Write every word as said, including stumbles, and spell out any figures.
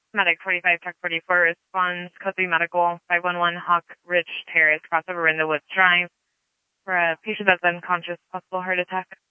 Medic forty-five, Tech forty-four responds, Code three Medical, five one one Hawk Ridge Terrace, crossover in the Woods Drive, for a patient that's unconscious, possible heart attack.